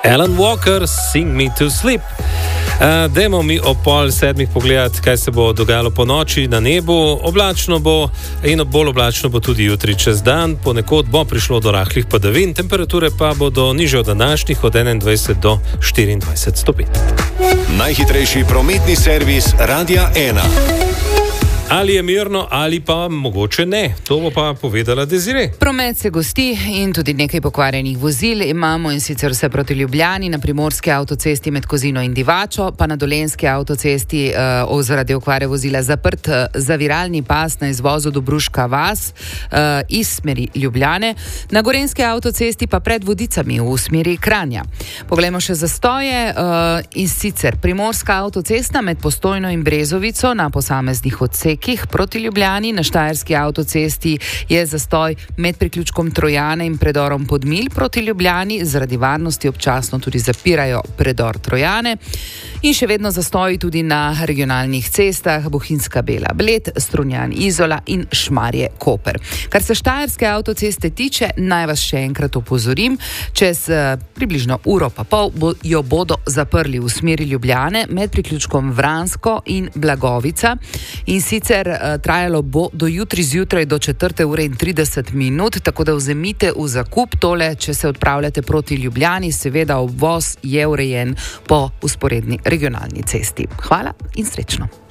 Alan Walker, Sing Me to Sleep. Dajmo mi o 6:30 pogledati, kaj se bo dogajalo po noči na nebu. Oblačno bo in bolj oblačno bo tudi jutri čez dan. Ponekod bo prišlo do rahlih padavin, temperature pa bodo nižje od današnjih, od 21 do 24 stopinj. Najhitrejši prometni servis Radia 1. Ali je mirno, ali pa mogoče ne. To bo pa povedala Desiree. Promet se gosti in tudi nekaj pokvarjenih vozil imamo, in sicer vse proti Ljubljani, na primorski avtocesti med Kozino in Divačo, pa na dolenjski avtocesti zaradi okvare vozila zaprt zaviralni pas na izvozu Dobruška vas iz smeri Ljubljane, na gorenjski avtocesti pa pred Vodicami v smeri Kranja. Poglejmo še zastoje, in sicer primorska avtocesta med Postojno in Brezovico na posameznih odsekih proti Ljubljani, na štajerski avtocesti je zastoj med priključkom Trojane in predorom Podmilj proti Ljubljani, zaradi varnosti občasno tudi zapirajo predor Trojane. In še vedno zastoji tudi na regionalnih cestah Bohinjska Bela Bled, Strunjan Izola in Šmarje Koper. Kar se štajerske avtoceste tiče, naj vas še enkrat opozorim, čez približno uro pa pol jo bodo zaprli v smeri Ljubljane med priključkom Vransko in Blagovica, in sicer trajalo bo do jutri zjutraj do 4:30, tako da vzemite v zakup tole, če se odpravljate proti Ljubljani. Seveda obvoz je urejen po vzporedni regionalni cesti. Hvala in srečno.